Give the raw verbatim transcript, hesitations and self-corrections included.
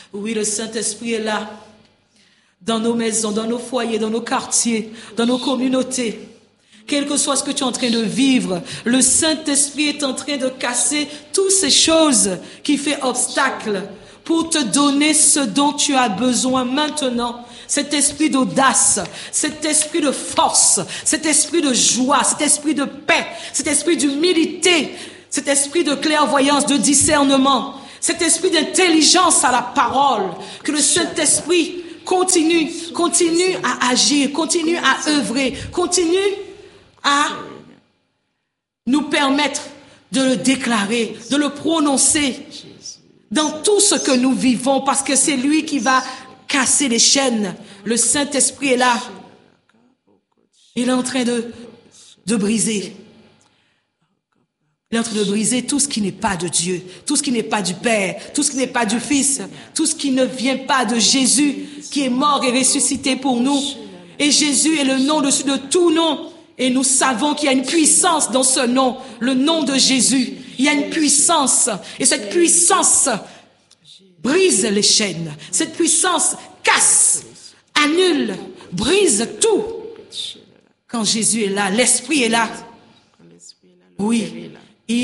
Oui, le Saint-Esprit est là, dans nos maisons, dans nos foyers, dans nos quartiers, dans nos communautés. Quel que soit ce que tu es en train de vivre, le Saint-Esprit est en train de casser toutes ces choses qui font obstacle pour te donner ce dont tu as besoin maintenant. Cet esprit d'audace, cet esprit de force, cet esprit de joie, cet esprit de paix, cet esprit d'humilité, cet esprit de clairvoyance, de discernement, cet esprit d'intelligence à la parole, que le Saint-Esprit continue, continue à agir, continue à œuvrer, continue à nous permettre de le déclarer, de le prononcer dans tout ce que nous vivons, parce que c'est lui qui va casser les chaînes. Le Saint-Esprit est là. Il est en train de, de briser. Il est en train de briser tout ce qui n'est pas de Dieu, tout ce qui n'est pas du Père, tout ce qui n'est pas du Fils, tout ce qui ne vient pas de Jésus, qui est mort et ressuscité pour nous. Et Jésus est le nom au-dessus de tout nom. Et nous savons qu'il y a une puissance dans ce nom, le nom de Jésus. Il y a une puissance. Et cette puissance brise les chaînes. Cette puissance casse, annule, brise tout. Quand Jésus est là, l'Esprit est là. Oui,